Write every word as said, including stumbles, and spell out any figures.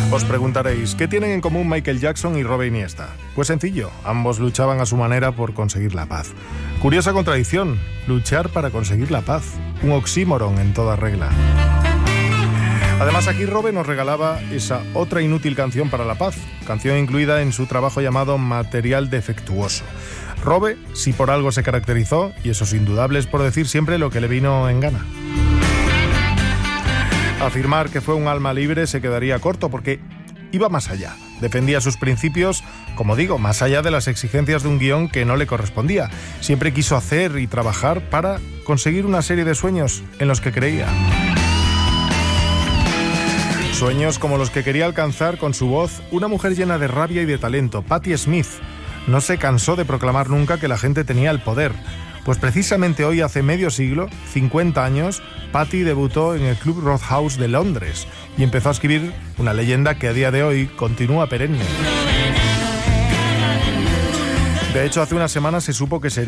Os preguntaréis, ¿qué tienen en común Michael Jackson y Robert Iniesta? Pues sencillo, ambos luchaban a su manera por conseguir la paz. Curiosa contradicción, luchar para conseguir la paz, un oxímoron en toda regla. Además, aquí Robert nos regalaba esa otra inútil canción para la paz, canción incluida en su trabajo llamado Material Defectuoso. Robert, si por algo se caracterizó, y eso es indudable, es por decir siempre lo que le vino en gana. Afirmar que fue un alma libre se quedaría corto porque iba más allá. Defendía sus principios, como digo, más allá de las exigencias de un guión que no le correspondía. Siempre quiso hacer y trabajar para conseguir una serie de sueños en los que creía. Sueños como los que quería alcanzar con su voz una mujer llena de rabia y de talento, Patti Smith. No se cansó de proclamar nunca que la gente tenía el poder. Pues precisamente hoy, hace medio siglo, cincuenta años, Patti debutó en el Club Roadhouse de Londres y empezó a escribir una leyenda que a día de hoy continúa perenne. De hecho, hace unas semanas se supo que sería